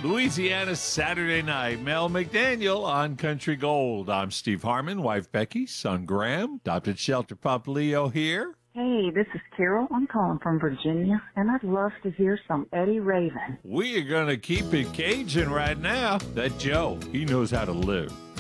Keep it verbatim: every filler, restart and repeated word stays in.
Louisiana Saturday Night. Mel McDaniel on Country Gold. I'm Steve Harmon, wife Becky, son Graham, adopted shelter pup Leo here. Hey, this is Carol. I'm calling from Virginia, and I'd love to hear some Eddie Raven. We are going to keep it Cajun right now. That Joe, he knows how to live.